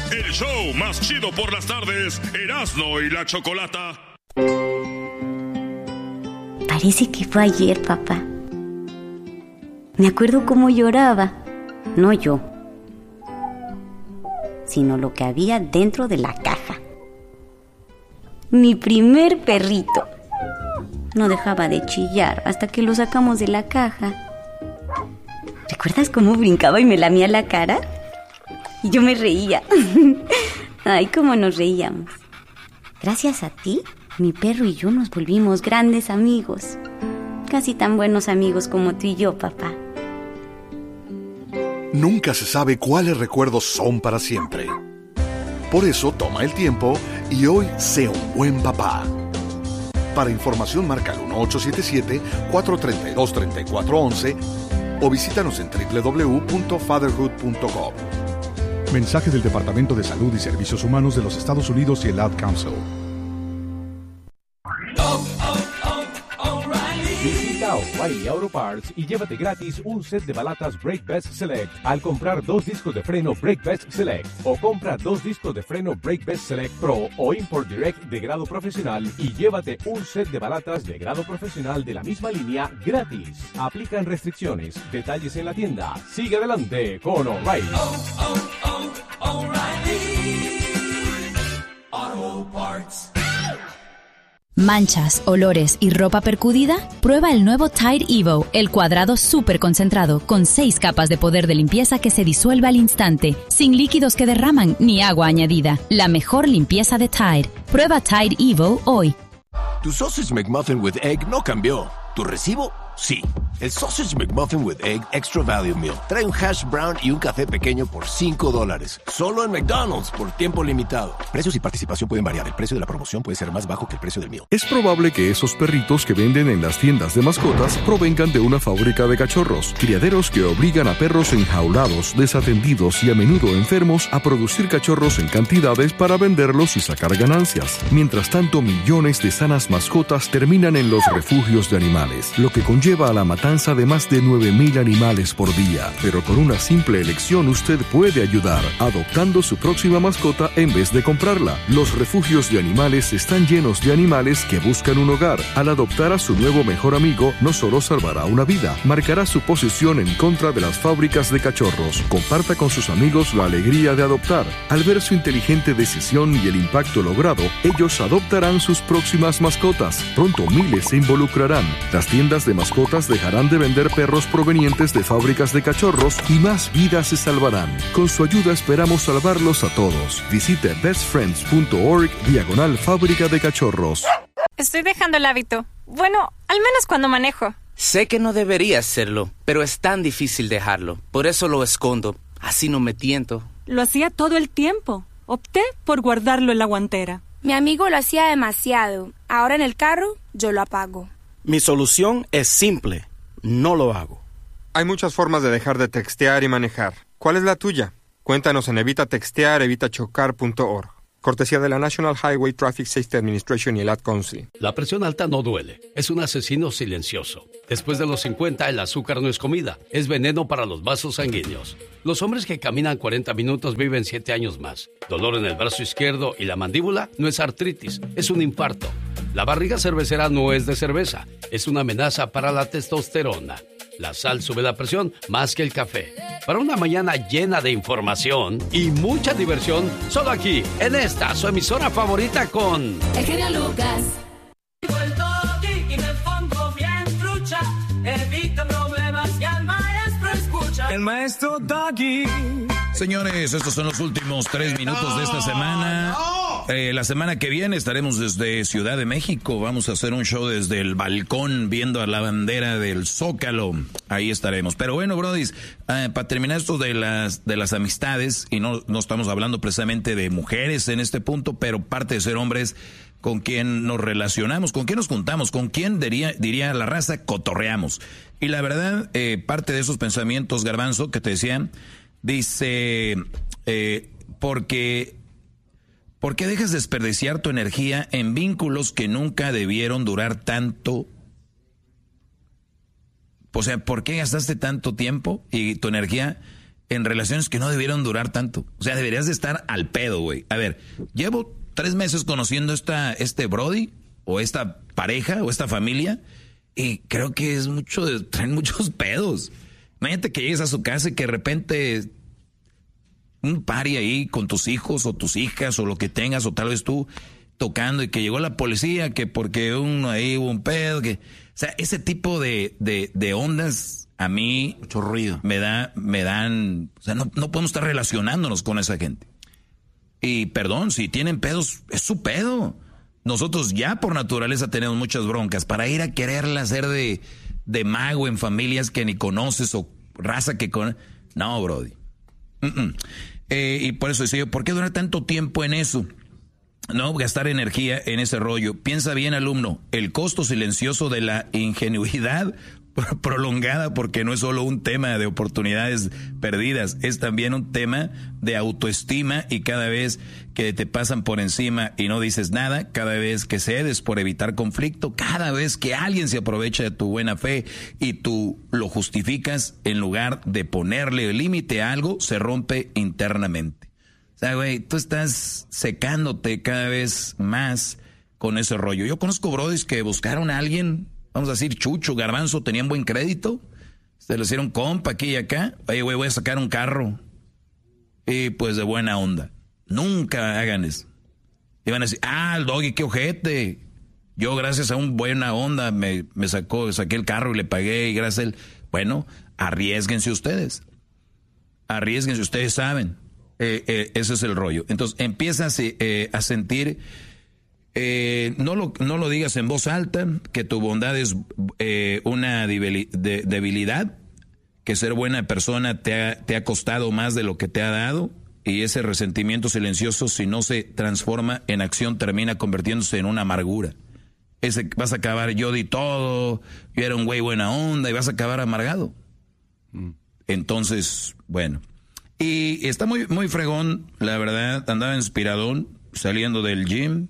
El show más chido por las tardes, Erasmo y la Chocolata. Parece que fue ayer, papá. Me acuerdo cómo lloraba. No yo, sino lo que había dentro de la caja. Mi primer perrito. No dejaba de chillar hasta que lo sacamos de la caja. ¿Recuerdas cómo brincaba y me lamía la cara? Y yo me reía. Ay, cómo nos reíamos. Gracias a ti, mi perro y yo nos volvimos grandes amigos. Casi tan buenos amigos como tú y yo, papá. Nunca se sabe cuáles recuerdos son para siempre. Por eso, toma el tiempo y hoy sé un buen papá. Para información, marca el 1877-432-3411 o visítanos en www.fatherhood.gov. Mensaje del Departamento de Salud y Servicios Humanos de los Estados Unidos y el Ad Council. Visita O'Reilly Auto Parts y llévate gratis un set de balatas Brake Best Select al comprar 2 discos de freno Brake Best Select, o compra 2 discos de freno Brake Best Select Pro o Import Direct de grado profesional y llévate un set de balatas de grado profesional de la misma línea gratis. Aplican restricciones. Detalles en la tienda. Sigue adelante con O'Reilly. O'Reilly Auto Parts. ¿Manchas, olores y ropa percudida? Prueba el nuevo Tide Evo, el cuadrado súper concentrado, con 6 capas de poder de limpieza que se disuelve al instante, sin líquidos que derraman ni agua añadida. La mejor limpieza de Tide. Prueba Tide Evo hoy. Tu Sausage McMuffin with Egg no cambió. ¿Tu recibo? Sí. El Sausage McMuffin with Egg Extra Value Meal trae un hash brown y un café pequeño por $5. Solo en McDonald's por tiempo limitado. Precios y participación pueden variar. El precio de la promoción puede ser más bajo que el precio del meal. Es probable que esos perritos que venden en las tiendas de mascotas provengan de una fábrica de cachorros. Criaderos que obligan a perros enjaulados, desatendidos y a menudo enfermos a producir cachorros en cantidades para venderlos y sacar ganancias. Mientras tanto, millones de sanas mascotas terminan en los refugios de animales, lo que conlleva a la matanza de más de 9,000 animales por día. Pero con una simple elección usted puede ayudar, adoptando su próxima mascota en vez de comprarla. Los refugios de animales están llenos de animales que buscan un hogar. Al adoptar a su nuevo mejor amigo, no solo salvará una vida, marcará su posición en contra de las fábricas de cachorros. Comparta con sus amigos la alegría de adoptar. Al ver su inteligente decisión y el impacto logrado, ellos adoptarán sus próximas mascotas. Pronto miles se involucrarán. Las tiendas de mascotas dejarán de vender perros provenientes de fábricas de cachorros y más vidas se salvarán. Con su ayuda esperamos salvarlos a todos. Visite bestfriends.org/fábrica de cachorros. Estoy dejando el hábito. Bueno, al menos cuando manejo. Sé que no debería hacerlo, pero es tan difícil dejarlo. Por eso lo escondo. Así no me tiento. Lo hacía todo el tiempo. Opté por guardarlo en la guantera. Mi amigo lo hacía demasiado. Ahora en el carro, yo lo apago. Mi solución es simple. No lo hago. Hay muchas formas de dejar de textear y manejar. ¿Cuál es la tuya? Cuéntanos en evitatextear.evitachocar.org. Cortesía de la National Highway Traffic Safety Administration y el Ad Council. La presión alta no duele. Es un asesino silencioso. Después de los 50, el azúcar no es comida. Es veneno para los vasos sanguíneos. Los hombres que caminan 40 minutos viven 7 años más. Dolor en el brazo izquierdo y la mandíbula no es artritis, es un infarto. La barriga cervecera no es de cerveza, es una amenaza para la testosterona. La sal sube la presión más que el café. Para una mañana llena de información y mucha diversión, solo aquí, en esta, su emisora favorita con... El genio Lucas. Y me pongo bien trucha, evita problemas y al maestro escucha. El maestro Doggy. Señores, estos son los últimos 3 minutos de esta semana. La semana que viene estaremos desde Ciudad de México. Vamos a hacer un show desde el balcón viendo a la bandera del Zócalo. Ahí estaremos. Pero bueno, brodis, para terminar esto de las amistades, y no estamos hablando precisamente de mujeres en este punto, pero parte de ser hombres, con quién nos relacionamos, con quién nos juntamos, con quién diría la raza, cotorreamos. Y la verdad, parte de esos pensamientos, Garbanzo, que te decían, dice, ¿por qué dejas desperdiciar tu energía en vínculos que nunca debieron durar tanto? O sea, ¿por qué gastaste tanto tiempo y tu energía en relaciones que no debieron durar tanto. O sea, deberías de estar al pedo, güey. A ver, llevo 3 meses conociendo este brody, o esta pareja, o esta familia, y creo que es traen muchos pedos. Imagínate que llegues a su casa y que de repente un party ahí con tus hijos o tus hijas o lo que tengas, o tal vez tú tocando, y que llegó la policía, que porque uno ahí hubo un pedo, que... O sea, ese tipo de ondas a mí... Mucho ruido. Me dan... O sea, no podemos estar relacionándonos con esa gente. Y perdón, si tienen pedos, es su pedo. Nosotros ya por naturaleza tenemos muchas broncas. Para ir a quererla hacer de mago en familias que ni conoces o raza que conoces. No, brody. Y por eso decía yo, ¿por qué durar tanto tiempo en eso? No, gastar energía en ese rollo. Piensa bien, alumno, el costo silencioso de la ingenuidad prolongada, porque no es solo un tema de oportunidades perdidas, es también un tema de autoestima, y cada vez que te pasan por encima y no dices nada, cada vez que cedes por evitar conflicto, cada vez que alguien se aprovecha de tu buena fe y tú lo justificas en lugar de ponerle límite a algo, se rompe internamente. O sea, güey, tú estás secándote cada vez más con ese rollo. Yo conozco brodis que buscaron a alguien, vamos a decir Chucho, Garbanzo, tenían buen crédito, se lo hicieron compa aquí y acá. Oye, güey, voy a sacar un carro. Y pues de buena onda. Nunca hagan eso. Y van a decir, el Doggy, qué ojete. Yo gracias a un buena onda saqué el carro y le pagué, y gracias a él. Bueno, arriésguense ustedes. Arriésguense, ustedes saben. Ese es el rollo. Entonces empiezas a sentir, no lo digas en voz alta, que tu bondad es una debilidad, que ser buena persona te ha costado más de lo que te ha dado, y ese resentimiento silencioso, si no se transforma en acción, termina convirtiéndose en una amargura. Vas a acabar, yo di todo, yo era un güey buena onda, y vas a acabar amargado. Entonces, bueno. Y está muy, muy fregón, la verdad. Andaba inspiradón, saliendo del gym.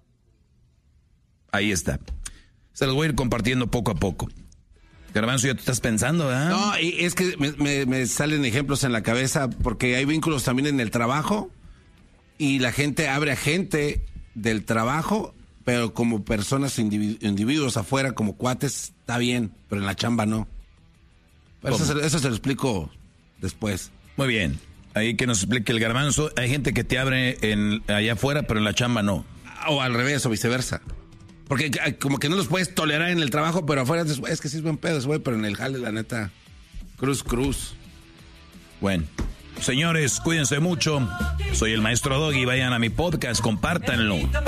Ahí está. Se los voy a ir compartiendo poco a poco. Garbanzo, ya te estás pensando, ¿verdad? No, y es que me salen ejemplos en la cabeza, porque hay vínculos también en el trabajo, y la gente abre a gente del trabajo, pero como personas, individuos afuera, como cuates, está bien, pero en la chamba no. Eso se lo explico después. Muy bien. Ahí que nos explique el Garbanzo. Hay gente que te abre allá afuera, pero en la chamba no. O al revés, o viceversa. Porque como que no los puedes tolerar en el trabajo, pero afuera es que sí es buen pedo, güey, pero en el jale, la neta, cruz. Bueno, señores, cuídense mucho. Soy el maestro Doggy. Vayan a mi podcast, compártanlo.